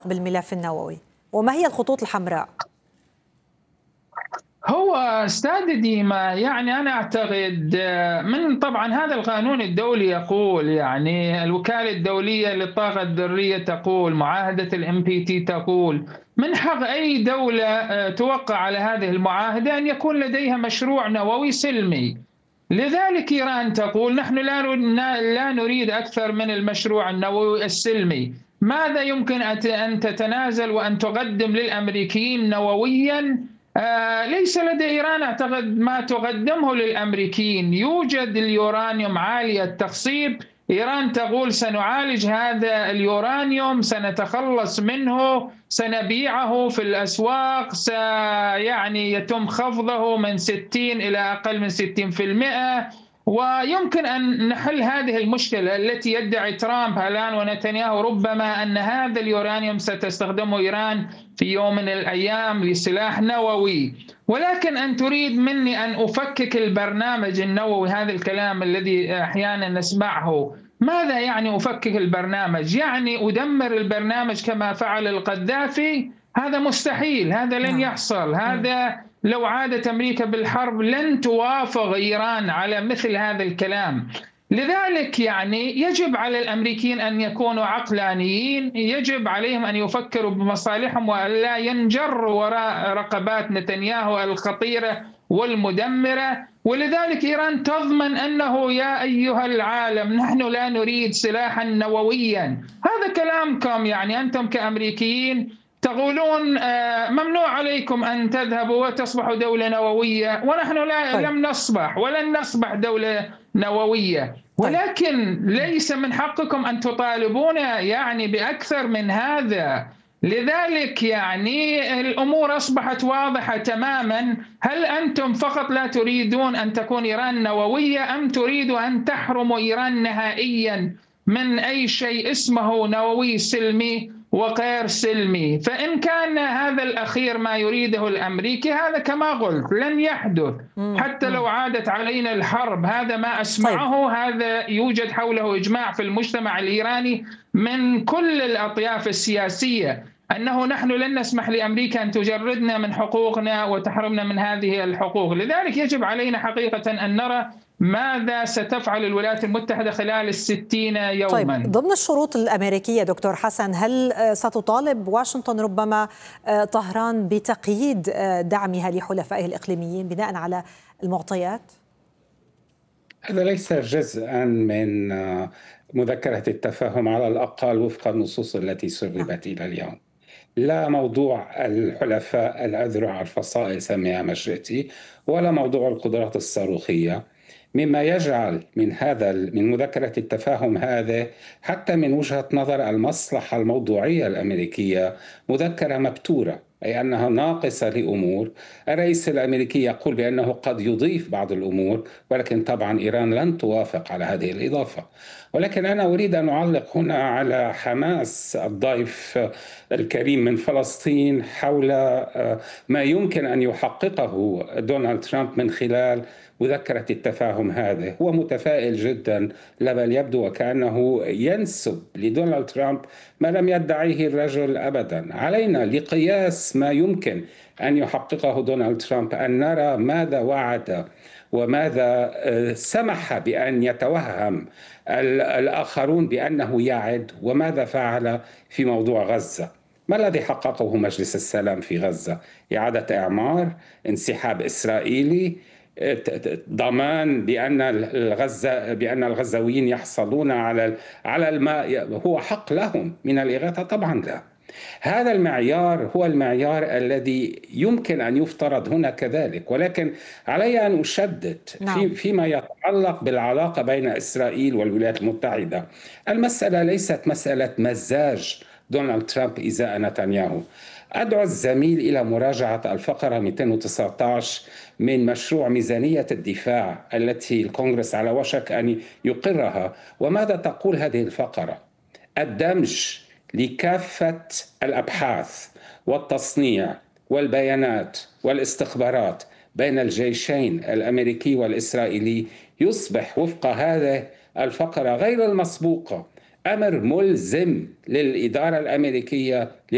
بالملف النووي؟ وما هي الخطوط الحمراء؟ هو أستاذ ديما، يعني أنا أعتقد من طبعا هذا القانون الدولي يقول، يعني الوكالة الدولية للطاقة الذرية تقول، معاهدة الMPT تقول من حق أي دولة توقع على هذه المعاهدة أن يكون لديها مشروع نووي سلمي. لذلك إيران تقول نحن لا نريد أكثر من المشروع النووي السلمي. ماذا يمكن أن تتنازل وأن تقدم للأمريكيين نوويا؟ ليس لدى إيران أعتقد ما تقدمه للأمريكيين. يوجد اليورانيوم عالي التخصيب، إيران تقول سنعالج هذا اليورانيوم، سنتخلص منه، سنبيعه في الأسواق، يعني يتم خفضه من 60 إلى أقل من 60%. ويمكن أن نحل هذه المشكلة التي يدعي ترامب الآن ونتنياهو ربما أن هذا اليورانيوم ستستخدمه إيران في يوم من الأيام لسلاح نووي. ولكن أن تريد مني أن أفكك البرنامج النووي، هذا الكلام الذي أحيانا نسمعه، ماذا يعني أفكك البرنامج؟ يعني أدمر البرنامج كما فعل القذافي؟ هذا مستحيل، هذا لن يحصل. هذا لو عادت أمريكا بالحرب لن توافق إيران على مثل هذا الكلام. لذلك يعني يجب على الأمريكيين أن يكونوا عقلانيين، يجب عليهم أن يفكروا بمصالحهم ولا ينجروا وراء رقبات نتنياهو الخطيرة والمدمرة. ولذلك إيران تضمن أنه يا أيها العالم نحن لا نريد سلاحا نوويا. هذا كلامكم، يعني أنتم كأمريكيين تقولون ممنوع عليكم أن تذهبوا وتصبحوا دولة نووية، ونحن لم نصبح ولن نصبح دولة نووية. ولكن ليس من حقكم أن تطالبونا يعني بأكثر من هذا. لذلك يعني الأمور أصبحت واضحة تماما. هل أنتم فقط لا تريدون أن تكون إيران نووية، أم تريدوا أن تحرموا إيران نهائيا من أي شيء اسمه نووي سلمي وغير سلمي؟ فإن كان هذا الأخير ما يريده الأمريكي، هذا كما قلت لن يحدث حتى لو عادت علينا الحرب. هذا ما أسمعه. هذا يوجد حوله إجماع في المجتمع الإيراني من كل الأطياف السياسية، أنه نحن لن نسمح لأمريكا أن تجردنا من حقوقنا وتحرمنا من هذه الحقوق. لذلك يجب علينا حقيقة أن نرى ماذا ستفعل الولايات المتحدة خلال 60 يوما. طيب، ضمن الشروط الأمريكية دكتور حسن، هل ستطالب واشنطن ربما طهران بتقييد دعمها لحلفائه الإقليميين بناء على المعطيات؟ هذا ليس جزءا من مذكرة التفاهم، على الأقل وفق النصوص التي سربت إلى اليوم. لا موضوع الحلفاء الأذرع الفصائل سميها ما شئتي، ولا موضوع القدرات الصاروخية، مما يجعل من مذكرة التفاهم هذا حتى من وجهة نظر المصلحة الموضوعية الأمريكية مذكرة مبتورة، أي أنها ناقصة لأمور. الرئيس الأمريكي يقول بأنه قد يضيف بعض الأمور، ولكن طبعا إيران لن توافق على هذه الإضافة. ولكن أنا أريد أن أعلق هنا على حماس الضيف الكريم من فلسطين حول ما يمكن أن يحققه دونالد ترامب من خلال مذكرة التفاهم هذا. هو متفائل جدا، بل يبدو وكأنه ينسب لدونالد ترامب ما لم يدعيه الرجل أبدا. علينا لقياس ما يمكن أن يحققه دونالد ترامب أن نرى ماذا وعد وماذا سمح بأن يتوهم الآخرون بأنه يعد، وماذا فعل في موضوع غزة. ما الذي حققه مجلس السلام في غزة؟ إعادة إعمار، انسحاب إسرائيلي، ضمان بأن الغزاويين يحصلون على الماء هو حق لهم من الإغاثة؟ طبعا لا. هذا المعيار هو المعيار الذي يمكن أن يفترض هنا كذلك، ولكن علي أن أشدد فيما يتعلق بالعلاقة بين إسرائيل والولايات المتحدة. المسألة ليست مسألة مزاج دونالد ترامب إزاء نتنياهو. أدعو الزميل إلى مراجعة الفقرة 219 من مشروع ميزانية الدفاع التي الكونغرس على وشك أن يقرها. وماذا تقول هذه الفقرة؟ الدمج لكافة الأبحاث والتصنيع والبيانات والاستخبارات بين الجيشين الأمريكي والإسرائيلي يصبح وفق هذه الفقرة غير المسبوقة أمر ملزم للإدارة الأمريكية